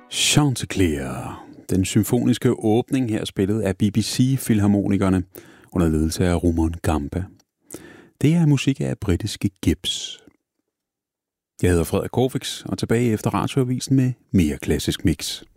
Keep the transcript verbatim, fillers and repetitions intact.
Chanticleer. Den symfoniske åbning her spillet af B B C-filharmonikerne under ledelse af Rumon Gamba. Det er musik af britiske Gibbs. Jeg hedder Frederik Corfix og tilbage efter radioavisen med mere klassisk mix.